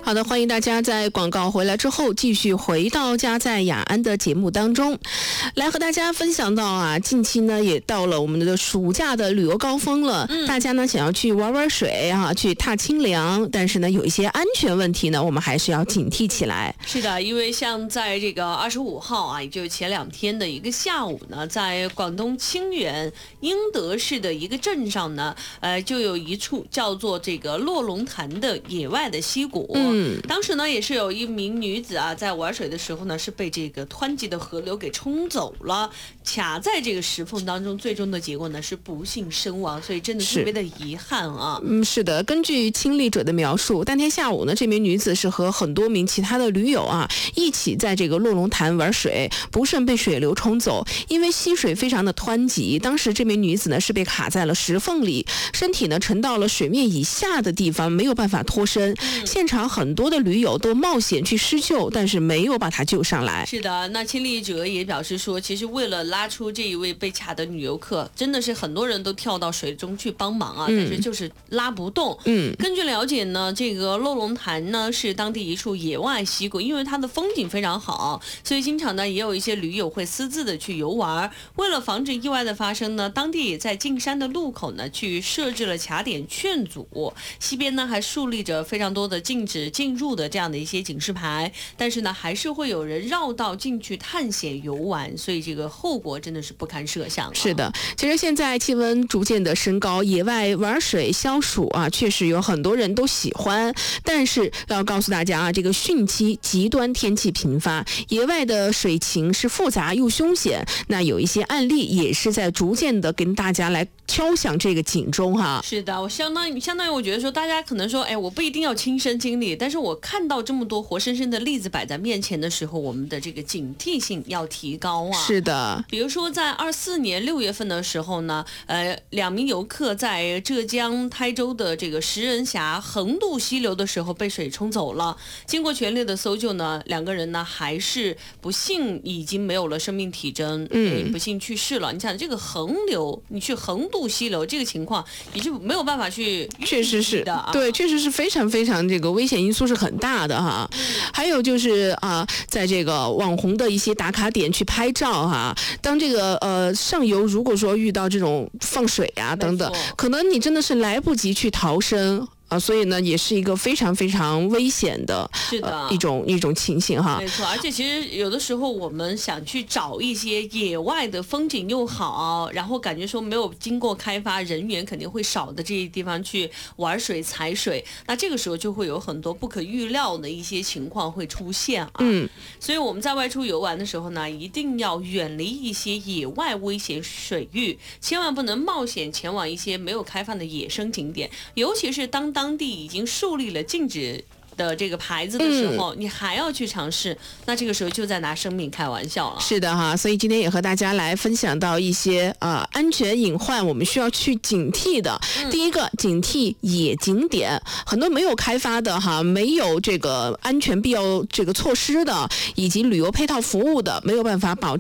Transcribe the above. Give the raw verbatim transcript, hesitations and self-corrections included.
好的，欢迎大家在广告回来之后继续回到家在雅安的节目当中，来和大家分享到啊，近期呢也到了我们的暑假的旅游高峰了，嗯、大家呢想要去玩玩水啊，去踏清凉，但是呢有一些安全问题呢，我们还是要警惕起来。 是的，因为像在这个二十五号啊，也就是前两天的一个下午呢，在广东清远英德市的一个镇上呢，呃，就有一处叫做这个落龙潭的野外的溪谷。嗯，当时呢也是有一名女子啊，在玩水的时候呢，是被这个湍急的河流给冲走了，卡在这个石缝当中，最终的结果呢是不幸身亡，所以真的特别的遗憾啊。 嗯，是的，根据亲历者的描述，当天下午呢，这名女子是和很多名其他的驴友啊一起在这个落龙潭玩水，不慎被水流冲走。因为溪水非常的湍急，当时这名女子呢是被卡在了石缝里，身体呢沉到了水面以下的地方，没有办法脱身。嗯、现场很多的驴友都冒险去施救，但是没有把她救上来。 是的，那亲历者也表示说，其实为了拉出这一位被卡的女游客，真的是很多人都跳到水中去帮忙啊，嗯、但是就是拉不动。嗯，根据了解呢，这个落龙潭呢是当地一处野外溪谷，因为它的风景非常好，所以经常呢也有一些驴友会私自的去游玩。为了防止意外的发生呢，当地也在进山的路口呢去设置了卡点劝阻，溪边呢还树立着非常多的禁止进入的这样的一些警示牌，但是呢还是会有人绕道进去探险游玩，所以这个后果真的是不堪设想。 是的，其实现在气温逐渐的升高，野外玩水消暑啊，确实有很多人都喜欢，但是要告诉大家啊，这个汛期极端天气频发，野外的水情是复杂又凶险，那有一些案例也是在逐渐的跟大家来敲响这个警钟哈。 是的，我相当于相当于我觉得说，大家可能说，哎，我不一定要亲身经历，但是我看到这么多活生生的例子摆在面前的时候，我们的这个警惕性要提高啊。 是的， 比如说在二四年六月份的时候呢，呃，两名游客在浙江台州的这个石人峡横渡溪流的时候被水冲走了，经过全力的搜救呢，两个人呢还是不幸已经没有了生命体征，嗯，不幸去世了。你想这个横流，你去横渡溪流这个情况，你是没有办法去确实是的、啊， 对，确实是非常非常这个危险因素是很大的哈。嗯、还有就是啊，在这个网红的一些打卡点去拍照哈，当这个呃上游如果说遇到这种放水啊等等，可能你真的是来不及去逃生。啊，所以呢，也是一个非常非常危险的， 是的、 呃、一种一种情形哈。 没错，而且其实有的时候我们想去找一些野外的风景又好，然后感觉说没有经过开发，人员肯定会少的这些地方去玩水、踩水，那这个时候就会有很多不可预料的一些情况会出现啊。嗯，所以我们在外出游玩的时候呢，一定要远离一些野外危险水域，千万不能冒险前往一些没有开放的野生景点，尤其是当当。当地已经树立了禁止的这个牌子的时候、嗯、你还要去尝试，那这个时候就在拿生命开玩笑了。 是的哈，所以今天也和大家来分享到一些呃安全隐患我们需要去警惕的、嗯、第一个，警惕野景点，很多没有开发的哈，没有这个安全必要这个措施的，以及旅游配套服务的，没有办法保证